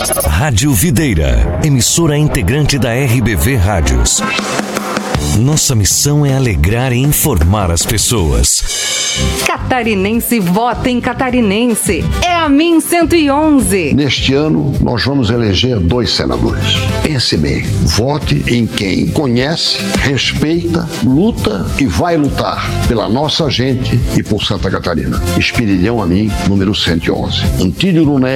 Rádio Videira, emissora integrante da RBV Rádios. Nossa missão é alegrar e informar as pessoas. Catarinense vota em Catarinense. É a MIN 111. Neste ano, nós vamos eleger 2 senadores. Pense bem, vote em quem conhece, respeita, luta e vai lutar pela nossa gente e por Santa Catarina. Espiridião a mim, número 111. Antídio Luné.